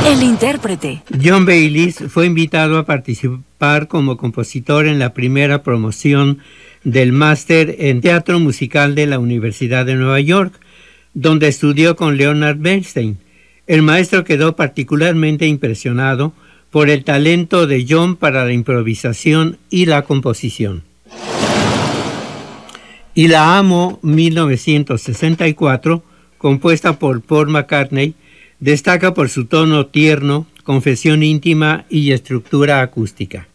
El intérprete. John Bayliss fue invitado a participar como compositor en la primera promoción del máster en teatro musical de la Universidad de Nueva York, donde estudió con Leonard Bernstein. El maestro quedó particularmente impresionado por el talento de John para la improvisación y la composición. Y la Amo, 1964, compuesta por Paul McCartney, destaca por su tono tierno, confesión íntima y estructura acústica.